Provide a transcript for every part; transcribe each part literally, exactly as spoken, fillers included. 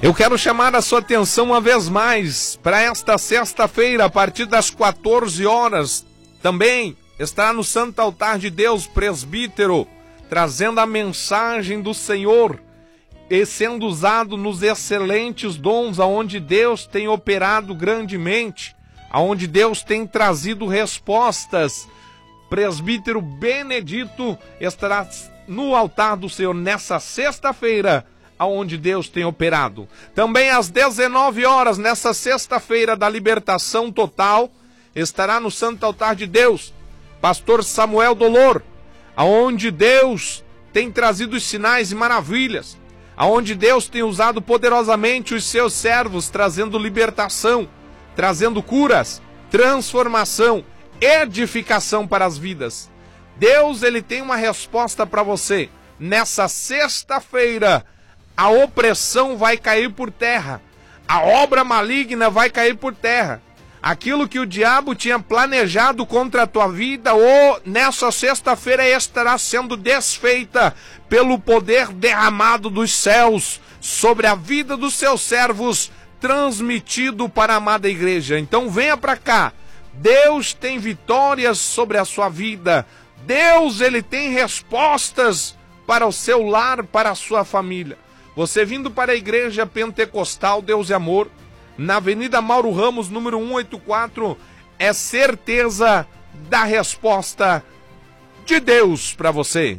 Eu quero chamar a sua atenção uma vez mais para esta sexta-feira, a partir das quatorze horas. Também estará no Santo Altar de Deus, presbítero, trazendo a mensagem do Senhor e sendo usado nos excelentes dons aonde Deus tem operado grandemente, aonde Deus tem trazido respostas. Presbítero Benedito estará no altar do Senhor nessa sexta-feira, aonde Deus tem operado. Também às dezenove horas, nessa sexta-feira da libertação total, estará no Santo Altar de Deus, pastor Samuel Dolor, aonde Deus tem trazido os sinais e maravilhas, aonde Deus tem usado poderosamente os seus servos, trazendo libertação, trazendo curas, transformação, edificação para as vidas. Deus, ele tem uma resposta para você. Nessa sexta-feira, a opressão vai cair por terra, a obra maligna vai cair por terra. Aquilo que o diabo tinha planejado contra a tua vida, ou nessa sexta-feira estará sendo desfeita pelo poder derramado dos céus sobre a vida dos seus servos, transmitido para a amada igreja. Então venha para cá. Deus tem vitórias sobre a sua vida. Deus, ele tem respostas para o seu lar, para a sua família. Você vindo para a Igreja Pentecostal Deus e Amor, na Avenida Mauro Ramos, número cento e oitenta e quatro, é certeza da resposta de Deus para você.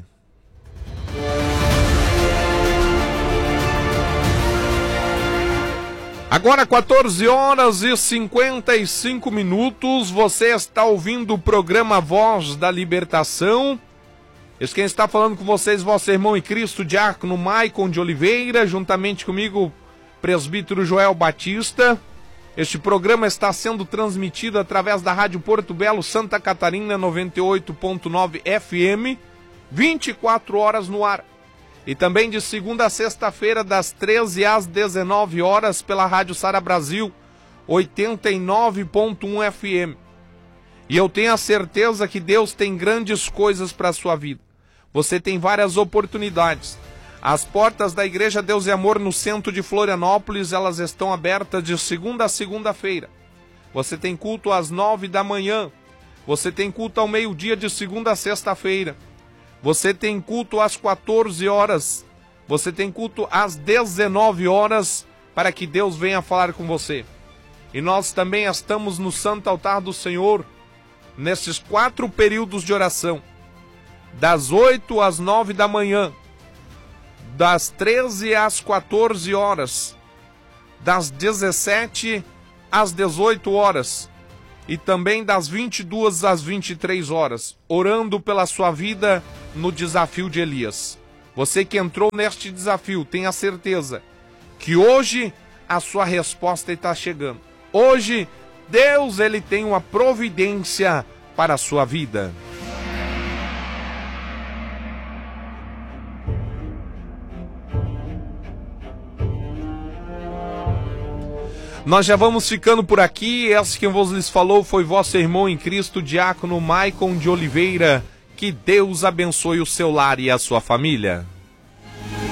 Agora quatorze horas e cinquenta e cinco minutos, você está ouvindo o programa Voz da Libertação. Esse quem está falando com vocês, vosso irmão em Cristo, diácono Maicon de Oliveira, juntamente comigo, presbítero Joel Batista. Este programa está sendo transmitido através da Rádio Porto Belo, Santa Catarina, noventa e oito ponto nove F M, vinte e quatro horas no ar. E também de segunda a sexta-feira, das treze às dezenove horas, pela Rádio Sara Brasil, oitenta e nove ponto um F M. E eu tenho a certeza que Deus tem grandes coisas para a sua vida. Você tem várias oportunidades. As portas da Igreja Deus e Amor no centro de Florianópolis, elas estão abertas de segunda a segunda-feira. Você tem culto às nove da manhã. Você tem culto ao meio-dia de segunda a sexta-feira. Você tem culto às quatorze horas. Você tem culto às dezenove horas, para que Deus venha falar com você. E nós também estamos no Santo Altar do Senhor, nesses quatro períodos de oração, das oito às nove da manhã, das treze às quatorze horas, das dezessete às dezoito horas e também das vinte e duas às vinte e três horas, orando pela sua vida no desafio de Elias. Você que entrou neste desafio, tenha certeza que hoje a sua resposta está chegando. Hoje Deus, ele tem uma providência para a sua vida. Nós já vamos ficando por aqui. Esse que vos lhes falou foi vosso irmão em Cristo, diácono Maicon de Oliveira. Que Deus abençoe o seu lar e a sua família.